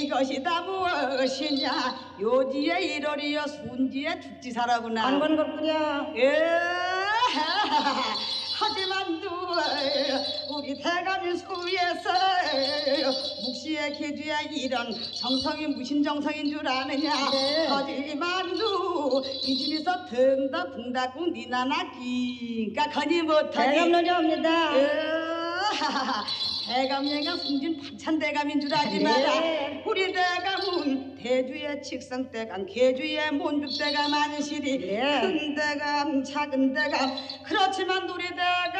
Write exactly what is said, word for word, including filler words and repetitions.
이것이 다 무엇이냐 요지에 일월이여 순지에 죽지사라구나 안건 것뿐이야. 예 하지만 또 우리 대감이 수에서 묵시의 기주에 이런 정성이 무슨 정성인 줄 아느냐 네. 하지만도 이 집에서 덩다 붕다꿍 니나나기가 거니 못하니 대감론이옵니다. 대감녀가 숨진 반찬 대감인 줄 알지 마라. 네. 우리 대감은 대주의 칙성 대감, 개주의 몬죽 대감 아니시리. 네. 큰 대감, 작은 대감. 그렇지만 우리 대감